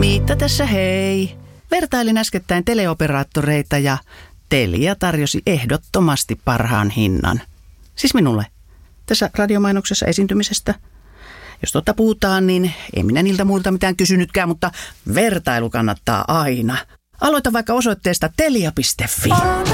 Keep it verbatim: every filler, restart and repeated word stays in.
Miitta tässä hei. Vertailin äskettäin teleoperaattoreita ja Telia tarjosi ehdottomasti parhaan hinnan. Siis minulle. Tässä radiomainoksessa esiintymisestä. Jos totta puhutaan, niin ei minä niiltä muilta mitään kysynytkään, mutta vertailu kannattaa aina. Aloita vaikka osoitteesta telia piste fi.